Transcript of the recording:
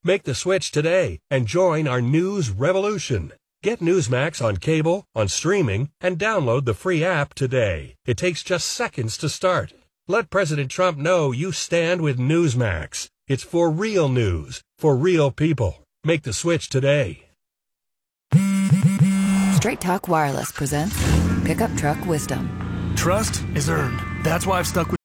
Make the switch today and join our news revolution. Get Newsmax on cable, on streaming, and download the free app today. It takes just seconds to start. Let President Trump know you stand with Newsmax. It's for real news, for real people. Make the switch today. Straight Talk Wireless presents Pickup Truck Wisdom. Trust is earned. That's why I've stuck with